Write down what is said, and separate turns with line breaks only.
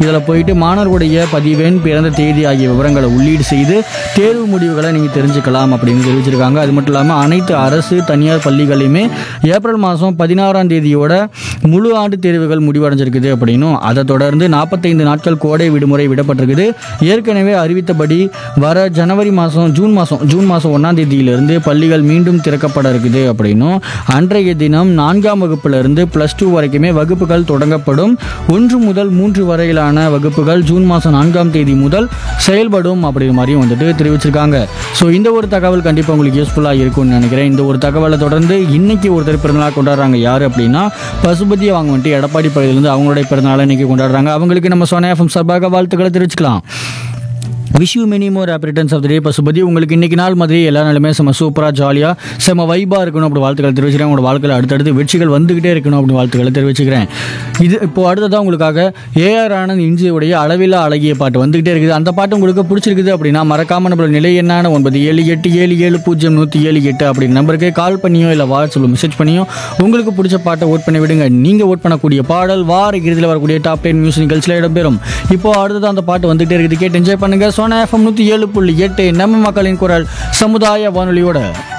இதில் போயிட்டு மாணவர்களுடைய பதிவெண், பிறந்த தேதி ஆகிய விவரங்களை உள்ளீடு செய்து தேர்வு முடிவுகளை நீங்கள் தெரிஞ்சுக்கலாம் அப்படின்னு தெரிவிச்சிருக்காங்க. அது மட்டும் இல்லாமல் அனைத்து அரசு தனியார் பள்ளிகளையுமே ஏப்ரல் மாதம் 16ஆம் தேதியோட முழு ஆண்டு தேர்வுகள் முடிவடைஞ்சிருக்குது அப்படின்னும், அதை தொடர்ந்து 45 நாட்கள் கோடை விடுமுறை விடப்பட்டிருக்குது. ஏற்கனவே அறிவித்தபடி வர ஜூன் மாதம் 1ஆம் தேதியிலிருந்து பள்ளிகள் மீண்டும் திறக்கப்பட இருக்குது அப்படின்னும், அன்றைய தினம் 4ஆம் வகுப்பிலிருந்து +2 வரைக்குமே வகுப்புகள் தொடங்கப்படும். 1 முதல் 3 வரையிலான வகுப்புகள் ஜூன் மாதம் 4ஆம் தேதி முதல் செயல்படும் அப்படிங்கிற மாதிரியும் வந்துட்டு தெரிவிச்சிருக்காங்க. ஸோ இந்த ஒரு தகவல் கண்டிப்பாக உங்களுக்கு யூஸ்ஃபுல்லாக இருக்கும்னு நினைக்கிறேன். இந்த ஒரு தகவலை தொடர்ந்து இன்னைக்கு ஒருத்தர் பிறந்தநாள் கொண்டாடுறாங்க. யார் அப்படின்னா பசுபதியை அவங்க வந்துட்டு எடப்பாடி பகுதியிலிருந்து அவங்களுடைய பிறந்தநாளை இன்னைக்கு கொண்டாடுறாங்க. அவங்களுக்கு நம்ம சோனா எஃப்எம் சார்பாக வாழ்த்துக்களை தெரிவிச்சுக்கலாம். Wish you many more happy returns of the டே பசுபதி. உங்களுக்கு இன்னைக்கு நாள் மாதிரி எல்லா நாளுமே செம்ம சூப்பராக ஜாலியாக செம்ம வைபாக இருக்கணும் அப்படி வாழ்த்துக்களை தெரிவிச்சுக்கிறேன். உங்களோட வாழ்க்கையில் அடுத்தடுத்து வெற்றிகள் வந்துகிட்டே இருக்கணும் அப்படி வாழ்த்துக்களை தெரிவிச்சுக்கிறேன். இது இப்போ அடுத்ததான் உங்களுக்காக ஏஆர் ஆனந்த் இன்ஜியோடைய அளவில்லா அழகிய பாட்டு வந்துகிட்டே இருக்குது. அந்த பாட்டு உங்களுக்கு பிடிச்சிருக்குது அப்படின்னா மறக்காம நம்மளோட நிலை என்னான 9787770178 அப்படி நம்பருக்கு கால் பண்ணியோ இல்லை வாட்ஸ்அப்பில் மெசேஜ் பண்ணியோ உங்களுக்கு பிடிச்ச பாட்டை ஓட் பண்ணி விடுங்க. நீங்கள் ஓட் பண்ணக்கூடிய பாடல் வார இறுதியில் வரக்கூடிய டாப் 10 மியூசிக் நிகழ்ச்சியில் இடம்பெறும். இப்போ அடுத்ததான் அந்த பாட்டு வந்துகிட்டே இருக்குது. கேட்டு என்ஜாய் பண்ணுங்க. சோனா எஃப்எம் 107.8 நம்ம மக்களின் குரல் சமுதாய வானொலியோட